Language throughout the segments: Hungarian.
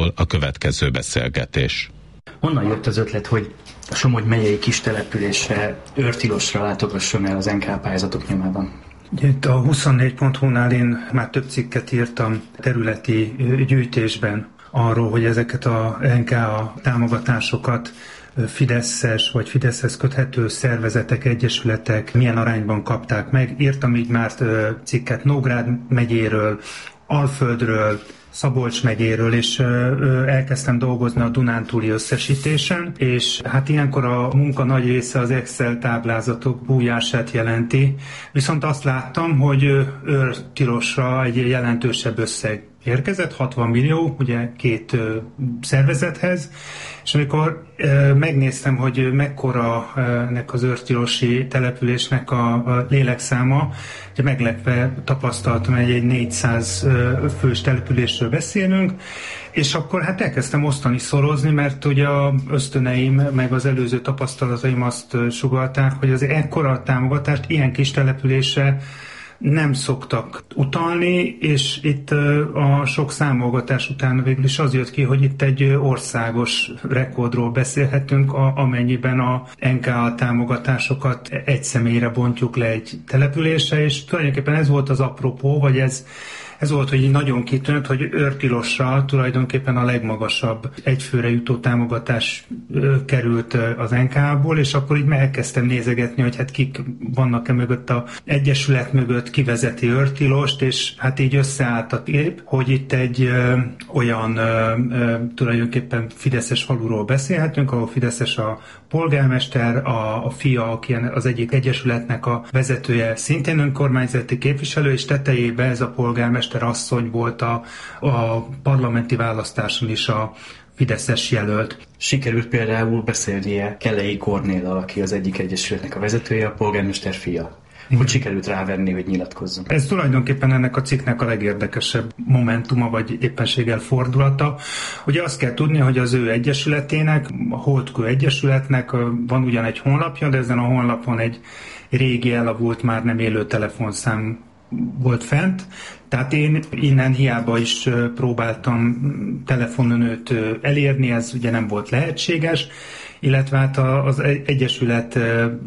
szól a következő beszélgetés. Honnan jött az ötlet, hogy a Somogy megyei kis településre, Őrtilosra látogasson el az NK pályázatok nyomában? Itt a 24.hu-nál én már több cikket írtam területi gyűjtésben arról, hogy ezeket a NKA támogatásokat fideszes vagy Fideszhez köthető szervezetek, egyesületek milyen arányban kapták meg. Írtam így már cikket Nógrád megyéről, Alföldről, Szabolcs megyéről, és elkezdtem dolgozni a Dunántúli összesítésen, és hát ilyenkor a munka nagy része az Excel táblázatok bújását jelenti, viszont azt láttam, hogy Őrtilosra egy jelentősebb összeg érkezett, 60 millió, ugye 2 szervezethez, és amikor megnéztem, hogy mekkora ennek az őrtilosi településnek a lélekszáma, ugye meglepve tapasztaltam, hogy egy 400 fős településről beszélünk, és akkor hát elkezdtem osztani, szorozni, mert ugye az ösztöneim, meg az előző tapasztalataim azt sugallták, hogy az ekkora támogatást ilyen kis településre nem szoktak utalni, és itt a sok számolgatás után végül is az jött ki, hogy itt egy országos rekordról beszélhetünk, amennyiben a NKA támogatásokat egy személyre bontjuk le egy településre, és tulajdonképpen ez volt az apropó, vagy ez volt, hogy nagyon kitűnt, hogy Őrtilosra tulajdonképpen a legmagasabb egyfőre jutó támogatás került az NK-ból, és akkor így elkezdtem nézegetni, hogy hát kik vannak-e mögött az egyesület mögött, kivezeti Őrtilost, és hát így összeállt a kép, hogy itt egy olyan tulajdonképpen fideszes faluról beszélhetünk, ahol fideszes a polgármester, a fia, aki az egyik egyesületnek a vezetője, szintén önkormányzati képviselő, és tetejében ez a polgármester asszony volt a parlamenti választáson is a fideszes jelölt. Sikerült például beszélnie Kellei Kornéllal, aki az egyik egyesületnek a vezetője, a polgármester fia. Hogy sikerült rávenni, hogy nyilatkozzon? Ez tulajdonképpen ennek a cikknek a legérdekesebb momentuma, vagy éppenséggel fordulata. Ugye azt kell tudni, hogy az ő egyesületének, a Holdkő Egyesületnek van ugyan egy honlapja, de ezen a honlapon egy régi elavult, már nem élő telefonszám volt fent. Tehát én innen hiába is próbáltam telefonon őt elérni, ez ugye nem volt lehetséges, illetve hát az egyesület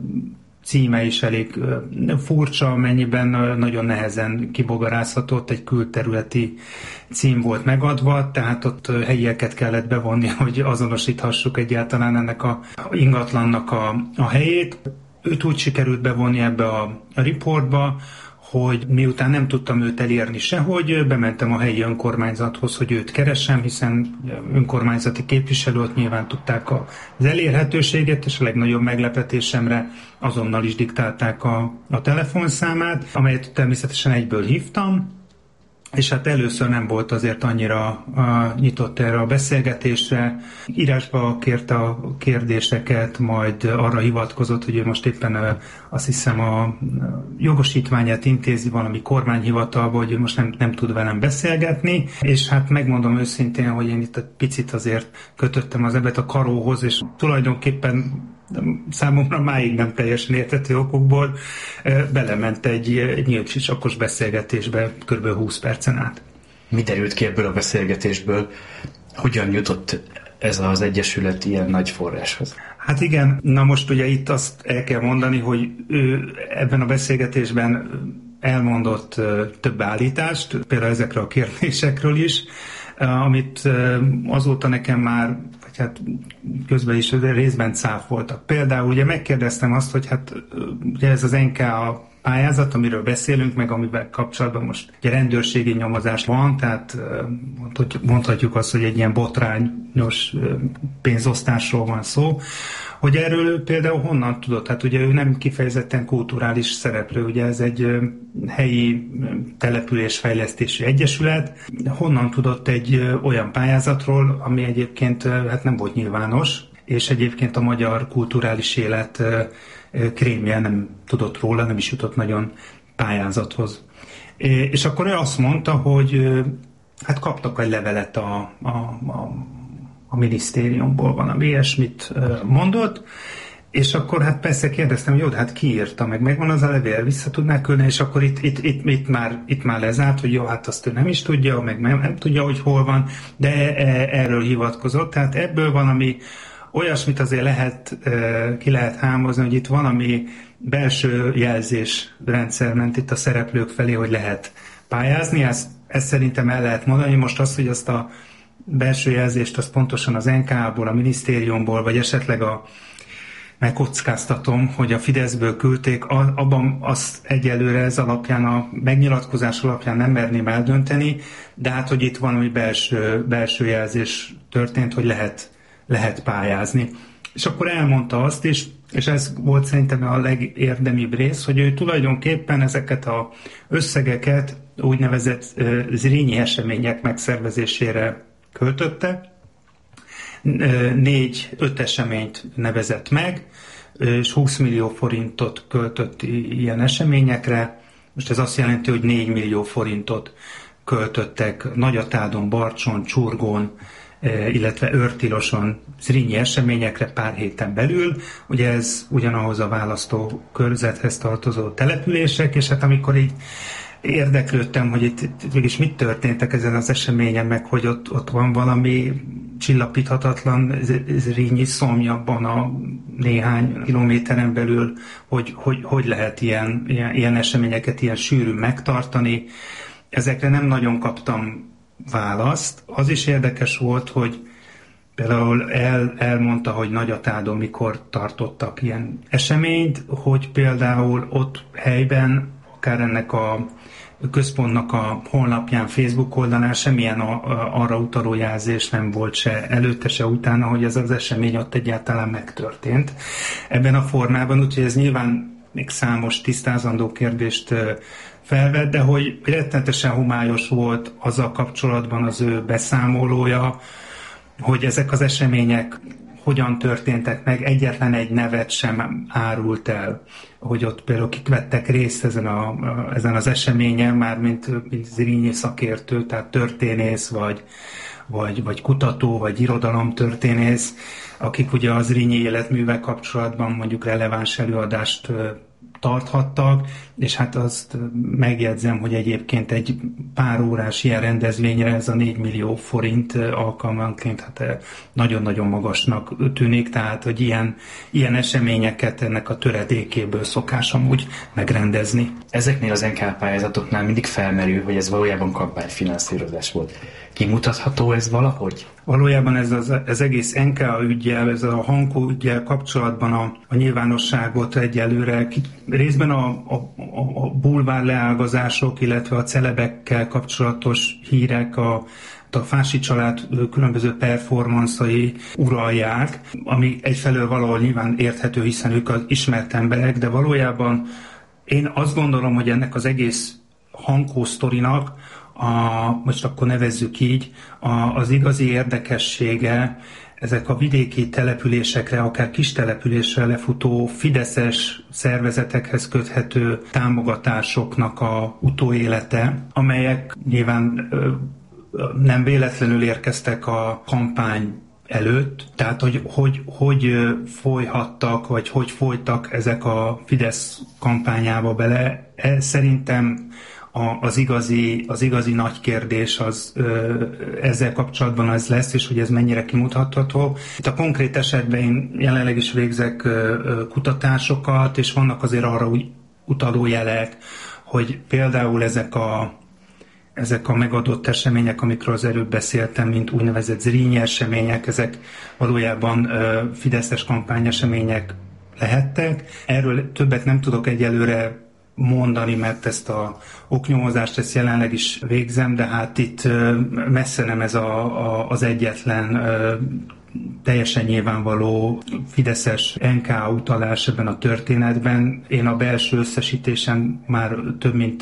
címe is elég furcsa, amennyiben nagyon nehezen kibogarázhatott, egy külterületi cím volt megadva, tehát ott helyieket kellett bevonni, hogy azonosíthassuk egyáltalán ennek a ingatlannak a helyét. Őt úgy sikerült bevonni ebbe a riportba, hogy miután nem tudtam őt elérni sehogy, bementem a helyi önkormányzathoz, hogy őt keresem, hiszen önkormányzati képviselő, ott nyilván tudták az elérhetőséget, és a legnagyobb meglepetésemre azonnal is diktálták a telefonszámát, amelyet természetesen egyből hívtam, és hát először nem volt azért annyira nyitott erre a beszélgetésre. Írásba kérte a kérdéseket, majd arra hivatkozott, hogy ő most éppen azt hiszem a jogosítványát intézi valami kormányhivatalba, hogy ő most nem tud velem beszélgetni, és hát megmondom őszintén, hogy én itt egy picit azért kötöttem az ebet a karóhoz, és tulajdonképpen számomra máig nem teljesen érthető okokból belement egy nyílt sisakos beszélgetésbe kb. 20 percen át. Mi derült ki ebből a beszélgetésből? Hogyan jutott ez az egyesület ilyen nagy forráshoz? Hát igen, na most ugye itt azt el kell mondani, hogy ő ebben a beszélgetésben elmondott több állítást, például ezekről a kérdésekről is, amit azóta nekem már, vagy hát közben is részben cáfoltak. Például ugye megkérdeztem azt, hogy hát ugye ez az NKA pályázat, amiről beszélünk, meg amivel kapcsolatban most ugye rendőrségi nyomozás van, tehát mondhatjuk azt, hogy egy ilyen botrányos pénzosztásról van szó, hogy erről például honnan tudott? Hát ugye ő nem kifejezetten kulturális szereplő, ugye ez egy helyi településfejlesztési egyesület. Honnan tudott egy olyan pályázatról, ami egyébként hát nem volt nyilvános, és egyébként a magyar kulturális élet krémje nem tudott róla, nem is jutott nagyon pályázathoz. És akkor ő azt mondta, hogy hát kaptak egy levelet a minisztériumból, van, ami ilyesmit mondott, És akkor hát persze kérdeztem, hogy jó, hát ki írta meg, megvan az a levél, vissza tudná küldeni, és akkor itt már lezárt, hogy jó, hát azt ő nem is tudja, meg nem tudja, hogy hol van, de erről hivatkozott. Tehát ebből valami olyasmit azért ki lehet hámozni, hogy itt valami belső jelzésrendszer ment itt a szereplők felé, hogy lehet pályázni, ezt szerintem el lehet mondani. Most az, hogy azt a belső jelzést azt pontosan az NK-ból, a minisztériumból, vagy esetleg megkockáztatom, hogy a Fideszből küldték, abban azt egyelőre ez alapján, a megnyilatkozás alapján nem merném eldönteni, de hát, hogy itt valami belső jelzés történt, hogy lehet pályázni. És akkor elmondta azt is, és ez volt szerintem a legérdemibb rész, hogy ő tulajdonképpen ezeket az összegeket úgynevezett Zrínyi események megszervezésére költötte. 4-5 eseményt nevezett meg, és 20 millió forintot költött ilyen eseményekre. Most ez azt jelenti, hogy 4 millió forintot költöttek Nagyatádon, Barcson, Csurgón, illetve Őrtiloson Zrínyi eseményekre pár héten belül. Ugye ez ugyanahoz a választókörzethez tartozó települések, és hát amikor így érdeklődtem, hogy itt mégis mit történtek ezen az eseményen, meg hogy ott van valami csillapíthatatlan Zrínyi szomj abban a néhány kilométeren belül, hogy lehet ilyen eseményeket ilyen sűrűn megtartani. Ezekre nem nagyon kaptam választ. Az is érdekes volt, hogy például elmondta, hogy Nagyatádon mikor tartottak ilyen eseményt, hogy például ott helyben, akár ennek a központnak a honlapján, Facebook oldalán semmilyen arra utaló jelzés nem volt se előtte, se utána, hogy ez az esemény ott egyáltalán megtörtént ebben a formában, úgyhogy ez nyilván még számos tisztázandó kérdést felvett, de hogy rettenetesen homályos volt azzal kapcsolatban az ő beszámolója, hogy ezek az események hogyan történtek meg, egyetlen egy nevet sem árult el, hogy ott például kik vettek részt ezen az eseményen, már mint Zrínyi szakértő, tehát történész, vagy kutató, vagy irodalomtörténész, akik ugye az Zrínyi életművel kapcsolatban mondjuk releváns előadást tarthattak, és hát azt megjegyzem, hogy egyébként egy pár órás ilyen rendezvényre ez a 4 millió forint alkalmanként hát nagyon-nagyon magasnak tűnik, tehát hogy ilyen eseményeket ennek a töredékéből szokás amúgy megrendezni. Ezeknél az NK pályázatoknál mindig felmerül, hogy ez valójában kampányfinanszírozás volt. Kimutatható ez valahogy? Valójában ez az egész NK üggyel, ez a Hankó üggyel kapcsolatban a nyilvánosságot egyelőre részben a bulvár leágazások, illetve a celebekkel kapcsolatos hírek, a Fási család különböző performanszai uralják, ami egyfelől valahol nyilván érthető, hiszen ők az ismert emberek, de valójában én azt gondolom, hogy ennek az egész Hankó sztorinak, most akkor nevezzük így, az igazi érdekessége ezek a vidéki településekre, akár kis településre lefutó fideszes szervezetekhez köthető támogatásoknak a utóélete, amelyek nyilván nem véletlenül érkeztek a kampány előtt, tehát hogy folyhattak, vagy hogy folytak ezek a Fidesz kampányába bele. Szerintem az igazi nagy kérdés az ezzel kapcsolatban az lesz, és hogy ez mennyire kimutatható. Itt a konkrét esetben én jelenleg is végzek kutatásokat, és vannak azért arra úgy utaló jelek, hogy például ezek a megadott események, amikről az előbb beszéltem, mint úgynevezett Zrínyi események, ezek valójában fideszes kampányesemények lehettek. Erről többet nem tudok egyelőre mondani, mert ezt a oknyomozást ezt jelenleg is végzem, de hát itt messze nem ez az egyetlen teljesen nyilvánvaló fideszes NK utalás ebben a történetben. Én a belső összesítésen már több mint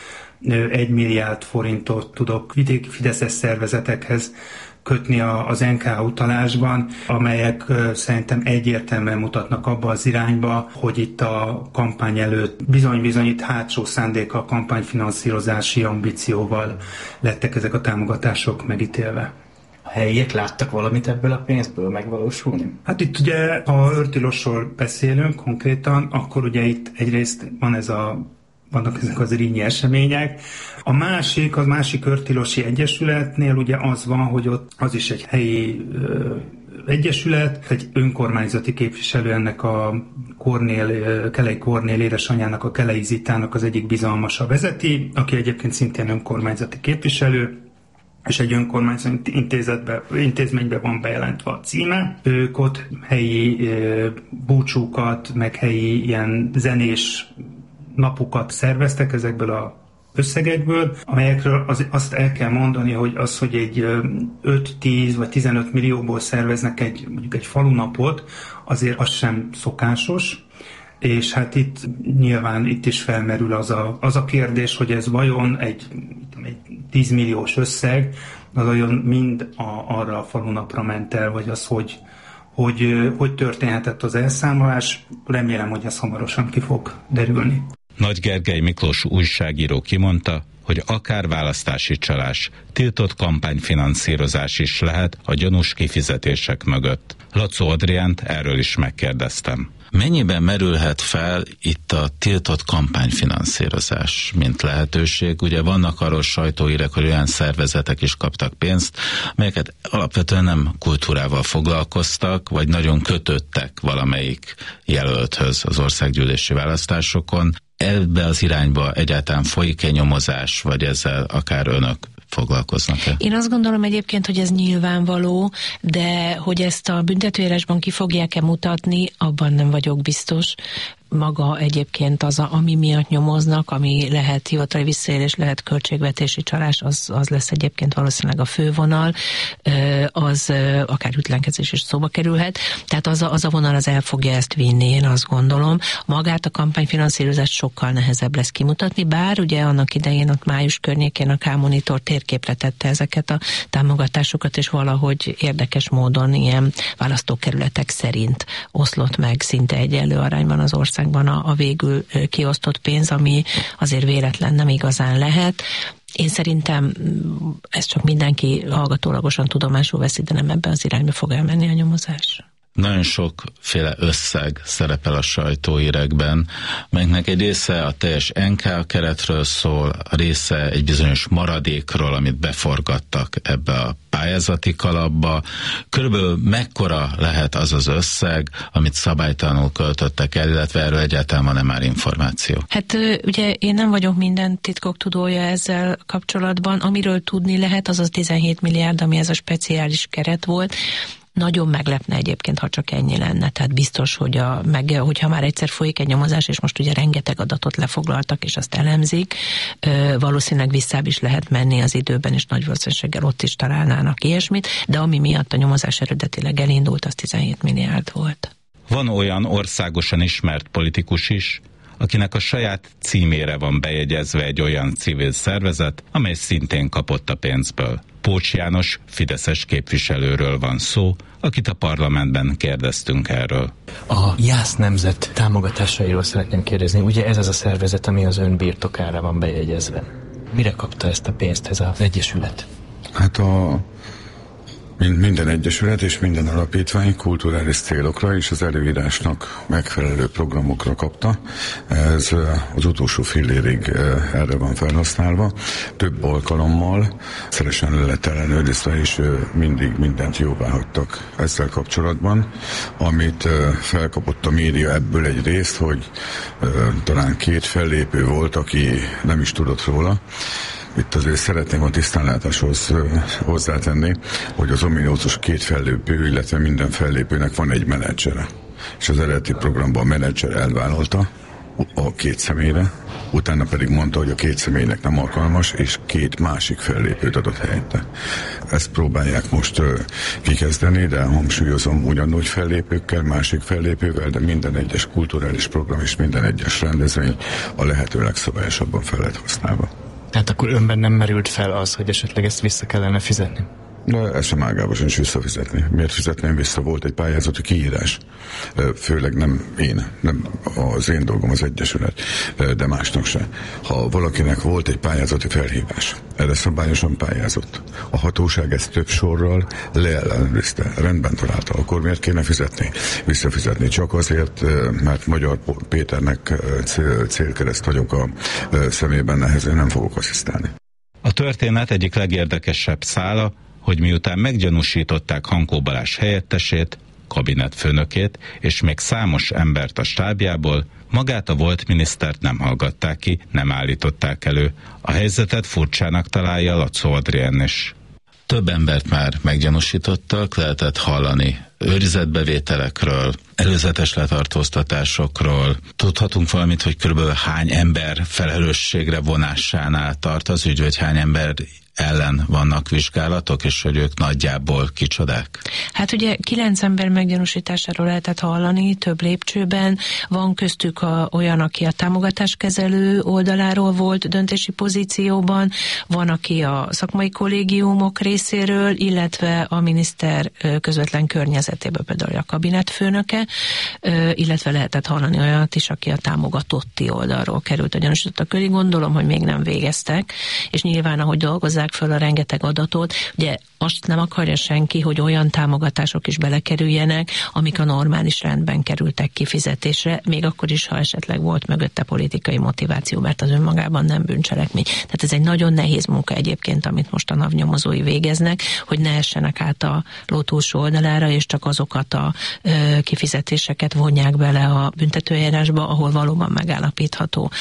1 milliárd forintot tudok vidéki fideszes szervezetekhez kötni az NK utalásban, amelyek szerintem egyértelműen mutatnak abba az irányba, hogy itt a kampány előtt bizony itt hátsó szándékkal, kampányfinanszírozási ambícióval lettek ezek a támogatások megítélve. helyiek láttak valamit ebből a pénzből megvalósulni? Hát itt ugye, ha Örtilosról beszélünk konkrétan, akkor ugye itt egyrészt vannak ezek az Rínyi események. A másik Örtilosi Egyesületnél ugye az van, hogy ott az is egy helyi egyesület, egy önkormányzati képviselő ennek a Kelei Kornél édesanyjának, a Kelei Zitának az egyik bizalmasa vezeti, aki egyébként szintén önkormányzati képviselő, és egy önkormányzati intézménybe van bejelentve a címe. Ők ott helyi búcsúkat, meg helyi ilyen zenés napokat szerveztek ezekből a összegekből, amelyekről azt el kell mondani, hogy hogy egy 5-10 vagy 15 millióból szerveznek mondjuk egy falunapot, azért az sem szokásos, és hát itt is felmerül az a kérdés, hogy ez vajon egy 10 milliós összeg, az vajon mind arra a falunapra ment el, vagy az, hogy történhetett az elszámolás. Remélem, hogy ez hamarosan ki fog derülni. Nagy Gergely Miklós újságíró kimondta, hogy akár választási csalás, tiltott kampányfinanszírozás is lehet a gyanús kifizetések mögött. Lacó Adriánt erről is megkérdeztem. Mennyiben merülhet fel itt a tiltott kampányfinanszírozás, mint lehetőség? Ugye vannak arról sajtóhírek, hogy olyan szervezetek is kaptak pénzt, melyeket alapvetően nem kultúrával foglalkoztak, vagy nagyon kötöttek valamelyik jelölthöz az országgyűlési választásokon. Ebbe az irányba egyáltalán folyik-e nyomozás, vagy ezzel akár önök foglalkoznak-e? Én azt gondolom egyébként, hogy ez nyilvánvaló, de hogy ezt a büntetőírásban ki fogják-e mutatni, abban nem vagyok biztos. Maga egyébként ami miatt nyomoznak, ami lehet hivatali visszaélés, lehet költségvetési csalás, az lesz egyébként valószínűleg a fővonal, az akár ütlenkezés is szóba kerülhet. Tehát az a vonal az el fogja ezt vinni, én azt gondolom. Magát a kampányfinanszírozást sokkal nehezebb lesz kimutatni, bár ugye annak idején ott május környékén a K-Monitor térképre tette ezeket a támogatásokat, és valahogy érdekes módon ilyen választókerületek szerint oszlott meg szinte egyenlő arányban az országban a végül kiosztott pénz, ami azért véletlen nem igazán lehet. Én szerintem ezt csak mindenki hallgatólagosan tudomásul veszi, de nem ebben az irányba fog elmenni a nyomozás. Nagyon sokféle összeg szerepel a sajtóhírekben, melynek egy része a teljes NK keretről szól, a része egy bizonyos maradékról, amit beforgattak ebbe a pályázati kalapba. Körülbelül mekkora lehet az az összeg, amit szabálytalanul költöttek el, illetve erről egyáltalán van-e már információ? Hát ugye én nem vagyok minden titkok tudója ezzel kapcsolatban. Amiről tudni lehet, az 17 milliárd, ami ez a speciális keret volt. Nagyon meglepne egyébként, ha csak ennyi lenne. Tehát biztos, hogyha már egyszer folyik egy nyomozás, és most ugye rengeteg adatot lefoglaltak, és azt elemzik, valószínűleg visszább is lehet menni az időben, és nagy valószínűséggel ott is találnának ilyesmit, de ami miatt a nyomozás eredetileg elindult, az 17 milliárd volt. Van olyan országosan ismert politikus is, akinek a saját címére van bejegyezve egy olyan civil szervezet, amely szintén kapott a pénzből. Pócs János fideszes képviselőről van szó, akit a parlamentben kérdeztünk erről. A Jász Nemzet támogatásairól szeretném kérdezni. Ugye ez az a szervezet, ami az ön birtokára van bejegyezve. Mire kapta ezt a pénzt ez az egyesület? Hát minden egyesület és minden alapítvány kulturális célokra és az előírásnak megfelelő programokra kapta. Ez az utolsó fillérig erre van felhasználva. Több alkalommal szeresen lett ellenőrizve, és mindig mindent jóvá hagytak ezzel kapcsolatban. Amit felkapott a média ebből egy részt, hogy talán 2 fellépő volt, aki nem is tudott róla. Itt azért szeretném a tisztánlátáshoz hozzátenni, hogy az ominózus 2 fellépő, illetve minden fellépőnek van egy menedzsere. És az eredeti programban a menedzser elvállalta a 2 személyre, utána pedig mondta, hogy a 2 személynek nem alkalmas, és 2 másik fellépőt adott helyette. Ezt próbálják most kikezdeni, de hangsúlyozom, ugyanúgy fellépőkkel, másik fellépővel, de minden egyes kulturális program és minden egyes rendezvény a lehető legszabályosabban fel lett használva. Tehát akkor önben nem merült fel az, hogy esetleg ezt vissza kellene fizetni? De ezt sem ágában sincs visszafizetni. Miért fizetném vissza? Volt egy pályázati kiírás. Főleg nem én, nem az én dolgom az Egyesület, de másnak se. Ha valakinek volt egy pályázati felhívás, erre szabályosan pályázott. A hatóság ezt több sorral leellenőrizte, rendben találta, akkor miért kéne visszafizetni? Csak azért, mert Magyar Péternek célkereszt vagyok a szemében, nehezen nem fogok asszisztálni. A történet egyik legérdekesebb szála, hogy miután meggyanúsították Hankó Balázs helyettesét, kabinetfőnökét és még számos embert a stábjából, magát a volt minisztert nem hallgatták ki, nem állították elő. A helyzetet furcsának találja Laczó Adrien is. Több embert már meggyanúsítottak, lehetett hallani őrizetbevételekről, előzetes letartóztatásokról. Tudhatunk valamit, hogy körülbelül hány ember felelősségre vonásánál tart az ügy, vagy hány ember ellen vannak vizsgálatok, és hogy ők nagyjából kicsodák? Hát ugye 9 ember meggyanúsításáról lehetett hallani több lépcsőben. Van köztük olyan, aki a támogatáskezelő oldaláról volt döntési pozícióban, van, aki a szakmai kollégiumok részéről, illetve a miniszter közvetlen környezetéből, például a kabinetfőnöke, illetve lehetett hallani olyat is, aki a támogatotti oldalról került a gyanúsítottak köré. Gondolom, hogy még nem végeztek, és nyilván, ahogy dolgozzák föl a rengeteg adatot, ugye azt nem akarja senki, hogy olyan támogatások is belekerüljenek, amik a normális rendben kerültek kifizetésre, még akkor is, ha esetleg volt mögötte politikai motiváció, mert az önmagában nem bűncselekmény. Tehát ez egy nagyon nehéz munka egyébként, amit most a NAV-nyomozói végeznek, hogy ne essenek át a ló túlsó oldalára, és csak azokat a kifizetéseket vonják bele a büntetőeljárásba, ahol valóban megállapítható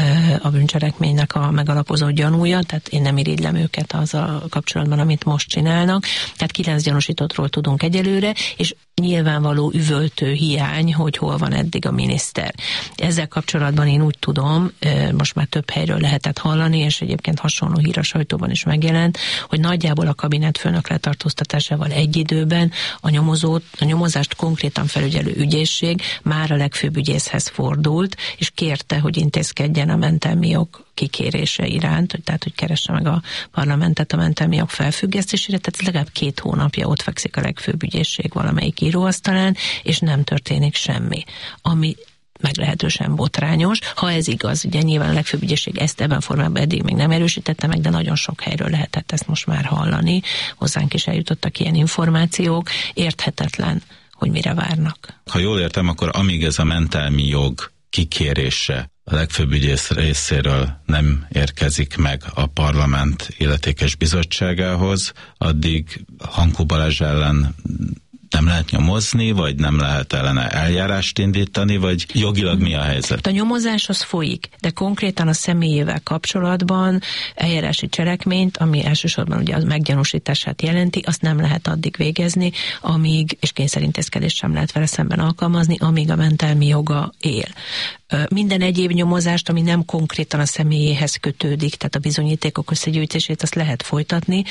a bűncselekménynek a megalapozó gyanúja, tehát én nem irigylem őket azzal kapcsolatban, amit most csinálnak. Tehát 9 gyanúsítottról tudunk egyelőre, és nyilvánvaló üvöltő hiány, hogy hol van eddig a miniszter. Ezzel kapcsolatban én úgy tudom, most már több helyről lehetett hallani, és egyébként hasonló hír a sajtóban is megjelent, hogy nagyjából a kabinetfőnök letartóztatásával egy időben a nyomozást konkrétan felügyelő ügyészség már a legfőbb ügyészhez fordult, és kérte, hogy intézkedjen a mentelmi jog kikérése iránt, tehát hogy keresse meg a parlamentet a mentelmi jog felfüggesztésére, tehát legalább 2 hónapja ott fekszik a legfőbb ügyészség valamelyik íróasztalán, és nem történik semmi. Ami meglehetősen botrányos. Ha ez igaz, ugye nyilván a legfőbb ügyészség ezt ebben formában eddig még nem erősítette meg, de nagyon sok helyről lehetett ezt most már hallani. Hozzánk is eljutottak ilyen információk. Érthetetlen, hogy mire várnak. Ha jól értem, akkor amíg ez a mentelmi jog kikérése a legfőbb ügyész részéről nem érkezik meg a parlament illetékes bizottságához, addig Hankó Balázs ellen nem lehet nyomozni, vagy nem lehet ellene eljárást indítani, vagy jogilag mi a helyzet? A nyomozás az folyik, de konkrétan a személyével kapcsolatban eljárási cselekményt, ami elsősorban ugye az meggyanúsítását jelenti, azt nem lehet addig végezni, amíg, és kényszerintézkedést sem lehet vele szemben alkalmazni, amíg a mentelmi joga él. Minden egyéb nyomozást, ami nem konkrétan a személyéhez kötődik, tehát a bizonyítékok összegyűjtését, azt lehet folytatni,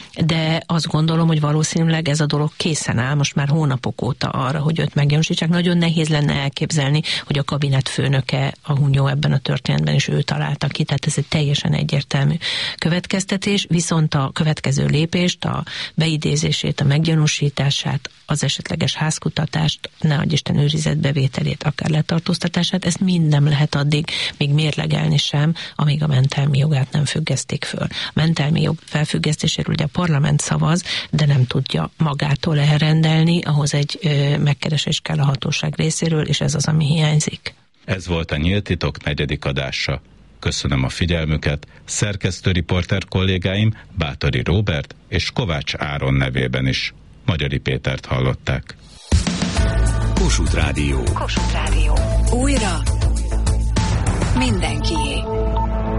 de azt gondolom, hogy valószínűleg ez a dolog készen áll most már hónapok óta arra, hogy őt meggyanúsítsák. Nagyon nehéz lenne elképzelni, hogy a kabinetfőnöke a hunyó ebben a történetben is ő találta ki, tehát ez egy teljesen egyértelmű következtetés, viszont a következő lépést, a beidézését, a meggyanúsítását, az esetleges házkutatást, ne adj Isten őrizetbevételét, akár letartóztatását, ezt mind nem lehet addig még mérlegelni sem, amíg a mentelmi jogát nem függesztik föl. A mentelmi jog felfüggesztéséről ugye a parlament szavaz, de nem tudja magától elrendelni, ahhoz egy megkeresés kell a hatóság részéről, és ez az, ami hiányzik. Ez volt a Nyílt Titok 4. adása. Köszönöm a figyelmüket, szerkesztőriporter kollégáim Bátori Róbert és Kovács Áron nevében is. Magyari Pétert hallották. Kossuth Rádió. Kossuth Rádió. Újra mindenkié.